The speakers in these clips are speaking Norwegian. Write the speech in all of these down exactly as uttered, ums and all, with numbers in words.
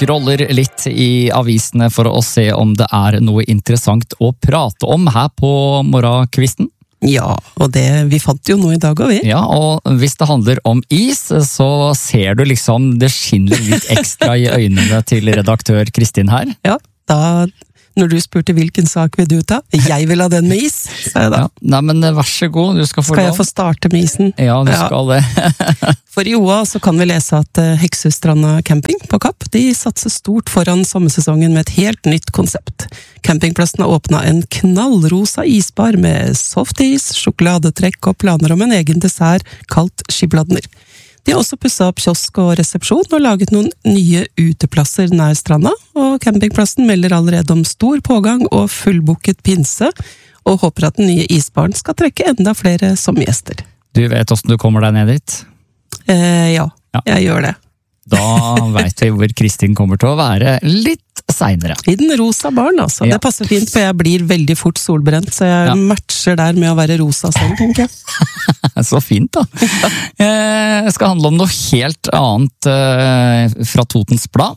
scroller litt i avisene for å se om det er noe interessant å prate om her på morgenkvisten. Ja, og det, vi fant jo noe i dag, og vi. Ja, og hvis det handler om is, så ser du liksom, det skinner litt ekstra i øynene til redaktør Kristin her. Ja, da, når du spurte hvilken sak vil du ta, jeg vil ha den med is, sa jeg da. Ja, nei, men vær så god, du skal få lov. Skal jeg få starte med isen? Ja, du ja. skal det. For i O A så kan vi lese at Heksestranda camping på Kapp, de satser stort foran sommersesongen med et helt nytt konsept. Campingplassen har åpnet en knallrosa isbar med softis, sjokoladetrekk og planer om en egen dessert kalt skibladner. De har også pusset opp kiosk og resepsjon og laget noen nye uteplasser nær stranda, og campingplassen melder allerede om stor pågang og fullbooket pinse, og håper at den nye isbaren skal trekke enda flere som gjester. Du vet hvordan du kommer deg ned dit? Eh, ja, ja, jeg gjør det. Da vet vi hvor Kristin kommer til å være litt senere. I den rosa baren, altså. Ja. Det passer fint, for jeg blir veldig fort solbrent, så jeg ja. matcher der med å være rosa selv, tenker jeg. Så fint, da. Det skal handle om noe helt annet fra Totens Blad.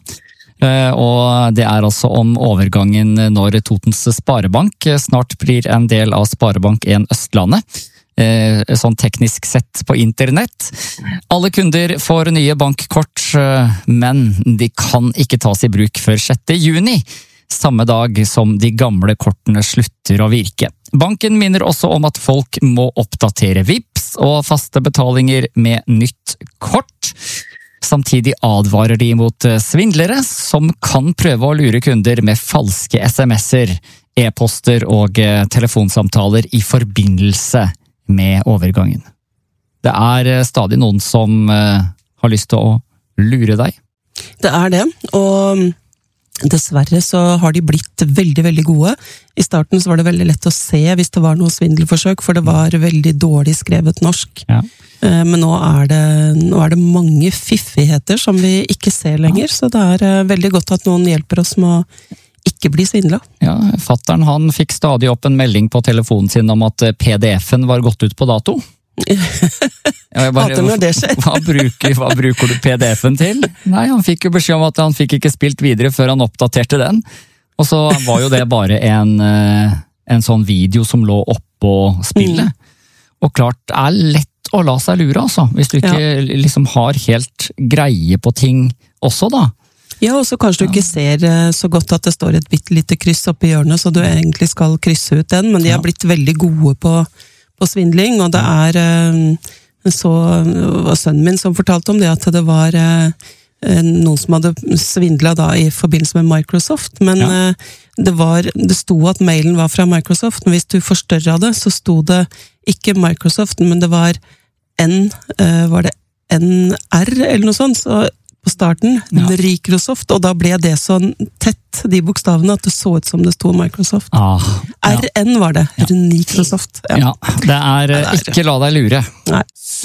Og det er altså om overgangen når Totens Sparebank snart blir en del av Sparebank en Østlandet. Sånn teknisk sett på internett. Alle kunder får nye bankkort, men de kan ikke tas i bruk før sjette juni, samme dag som de gamle kortene slutter å virke. Banken minner også om at folk må oppdatere Vipps og faste betalinger med nytt kort. Samtidig advarer de mot svindlere som kan prøve å lure kunder med falske sms'er, e-poster og telefonsamtaler i forbindelse med overgangen. Det er stadig noen som har lyst til å lure deg. Det er det, og dessverre så har de blitt veldig, veldig gode. I starten så var det veldig lett å se hvis det var noe svindelforsøk, for det var veldig dårlig skrevet norsk. Ja. Men nå er, det, nå er det mange fiffigheter som vi ikke ser lenger, ja. Så det er veldig godt at noen hjelper oss med å ikke bli svindla. Ja, fatteren han fikk stadig opp en melding på telefonen sin om at P D F-en var gått ut på dato. Ja, bare, når det skjer. Hva bruker, hva bruker du P D F-en til? Nei, han fikk jo beskjed om at han fikk ikke spilt videre før han oppdaterte den. Og så var jo det bare en, en sånn video som lå oppå spillet. Mm. Og klart, det er lett å la seg lure, altså. Hvis du ikke ja. liksom har helt greie på ting også, da. Ja, og så kanskje du ikke ser så godt at det står et bitte lite kryss oppe i hjørnet, så du egentlig skal krysse ut den, men de har blitt veldig gode på, på svindling, og det er så var sønnen min som fortalte om det, at det var noen som hadde svindlet da i forbindelse med Microsoft, men ja. det, var, det sto at mailen var fra Microsoft, men hvis du forstørret det, så sto det ikke Microsoft, men det var N, var det N R eller noe sånt, så på starten, ja. Microsoft, og da ble det så tett, de bokstavene, at det så ut som det sto Microsoft. Ah, ja. R N var det, ja. Microsoft. Ja. Ja, det er, det er ikke la deg lure. Nei.